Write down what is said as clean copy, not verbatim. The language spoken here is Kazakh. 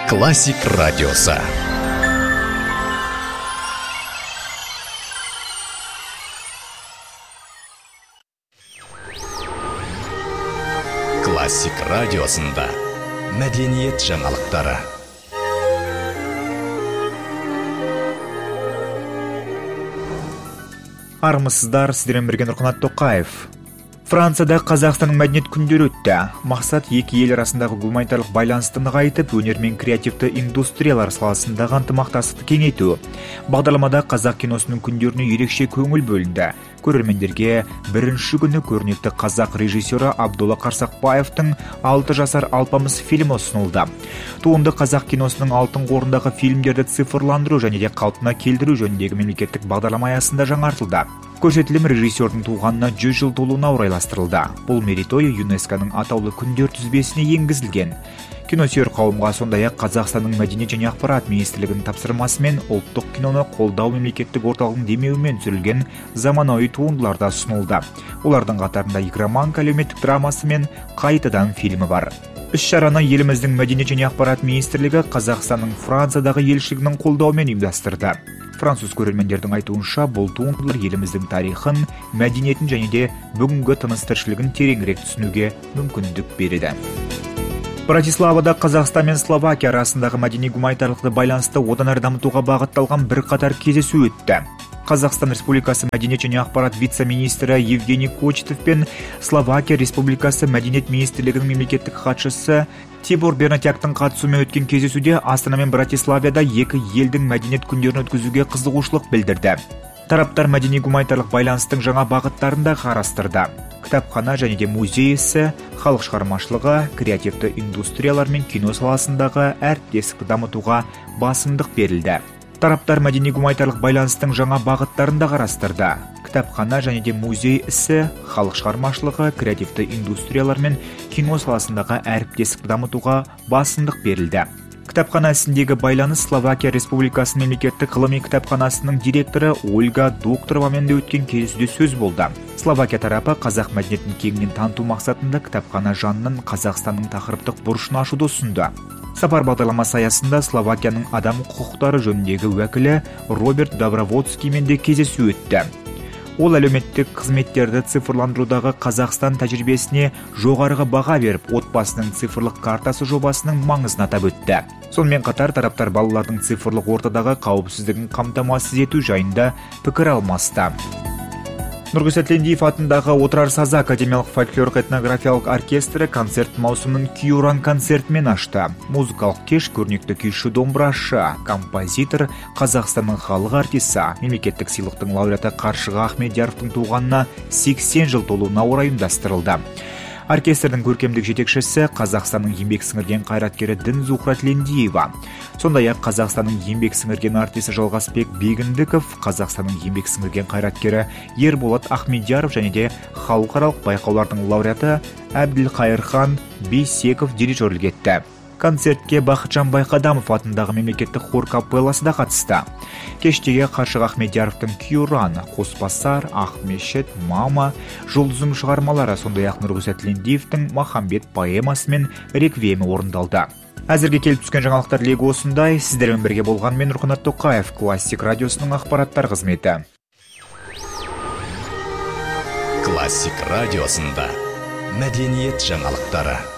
Классик радиосы. Классик радиосында мәдениет жаңалықтары. Армысыздар, сіздермен бірге Нұрқанат Тоқаев. Францияда Қазақстанның мәдениет күндері өтті. Мақсат екі ел арасындағы гуманитарлық байланысты нығайтып, өнер мен креативті индустриялар саласындағы ынтымақтастықты кеңейту. Бағдарламада қазақ киносының күндеріне ерекше көңіл бөлінді. Көрермендерге бірінші күні көрнекті қазақ режиссері Абдолла Қарсақбаевтың 6 жасар алпамыс фильмі ұсынылды. Туынды қазақ киносының алтын қорындағы фильмдерді цифрландыру және де қалпына келтіру жөніндегі мемлекеттік бағдарлама аясында жаңартылды. Көрсетілім режиссердің туғанына 100 жыл толуына орайластырылды. Бұл мерейтой ЮНЕСКО-ның атаулы күндер тізбесіне енгізілген. Киносүйер қауымға сондай-ақ Қазақстанның мәдениет және ақпарат министрлігінің тапсырмасымен ұлттық киноны қолдау мемлекеттік орталығының демеуімен түсірілген заманауи туындылар да ұсынылды. Олардың қатарында Игроманка әлеуметтік драмасы мен Қайтадан фильмі бар. Іс-шараны еліміздің мәдениет және ақпарат министрлігі Қазақстанның Франциядағы елшілігінің қолдауымен ұйымдастырды. Француз көрермендердің айтуынша, бұл туындылар еліміздің тарихын, мәдениетін және де бүгінгі тыныс-тіршілігін тереңірек түсінуге мүмкіндік береді. Братиславада Қазақстан мен Словакия арасындағы мәдени-гуманитарлық байланысты одан әрі дамытуға бағытталған бірқатар кездесу өтті. Қазақстан Республикасы мәдениет және ақпарат вице-министрі Евгений Кочетов пен Словакия Республикасы мәдениет министрлігінің мемлекеттік хатшысы Тибор Бернатяктың қатысуымен өткен кездесуде Астана мен Братиславада екі елдің мәдениет күндерін өткізуге қызығушылық білдірді. Тараптар мәдени-гуманитарлық байланыстың жаңа бағыттарын да қарастырды. Кітапхана және де музей ісі, халық шығармашылығы, креативті индустриялар мен кино саласындағы әріптестікті дамытуға басымдық берілді. Тараптар мәдени-гуманитарлық байланыстың жаңа бағыттарын да қарастырды. Кітапхана және де музей ісі, халық шығармашылығы, креативті индустриялар мен кино саласындағы әріптестікті дамытуға басымдық берілді. Кітапхана ісіндегі байланыс Словакия Республикасының мемлекеттік ғылыми кітапханасының директоры Ольга Докторовамен де өткен кездесуде сөз болды. Словакия тарапы қазақ мәдениетін кеңінен таныту мақсатында кітапхана жанынан Қазақстанның тақырыптық бұрышын ашуды ұсынды. Сапар бағдарламасы аясында Словакияның адам құқықтары жөніндегі уәкілі Роберт Доброводскиймен де кездесу өтті. Ол әлеуметтік қызметтерді цифрландырудағы Қазақстан тәжірибесіне жоғарғы баға беріп, отбасының цифрлық картасы жобасының маңызын атап өтті. Сонымен қатар тараптар балалардың цифрлық ортадағы қауіпсіздігін қамтамасыз ету жайында пікір алмасты. Нұрғиса Тілендиев атындағы Отырар сазы академиялық фольклорлық этнографиялық оркестрі концерт маусымын Күйі-ұран концертімен ашты. Музыкалық кеш көрнекті күйші домбырашы, композитор, Қазақстанның халық артисі, мемлекеттік сыйлықтың лауреаты Қаршыға Ахмедияровтың туғанына 80 жыл толуына орай ұйымдастырылды. Оркестрдің көркемдік жетекшісі Қазақстанның еңбек сіңірген қайраткері Дінзухра Тілендиева. Сондай-ақ Қазақстанның еңбек сіңірген артисі Жалғасбек Бегіндіков, Қазақстанның еңбек сіңірген қайраткері Ерболат Ахмедияров және де халықаралық байқаулардың лауреаты Әбділқайырхан Бейсеков дирижерлік етті. Концертке Бақытжан Байқадамов атындағы мемлекеттік хор капелласы да қатысты. Кештеге Қаршыға Ахмедияровтың Күйі-ұран, Қосбасар, Ақмешіт, Мама, Жұлдызым шығармалары, сондай-ақ Нұрғиса Тілендиевтің Махамбет поэмасы мен реквиемі орындалды. Әзірге келіп түскен жаңалықтар легі осындай. Сіздермен бірге болған мен Нұрқанат Тоқаев, Классик радиосының ақпараттар қызметі. Классик радиосында мәдениет жаңалықтары.